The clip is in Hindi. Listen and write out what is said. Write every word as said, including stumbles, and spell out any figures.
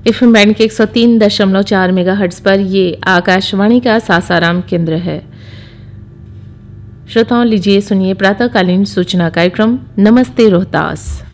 एफएम बैंड के एक सौ तीन दशमलव चार मेगाहर्ट्ज पर ये आकाशवाणी का सासाराम केंद्र है। श्रोताओं, लीजिए सुनिए प्रातःकालीन सूचना कार्यक्रम नमस्ते रोहतास।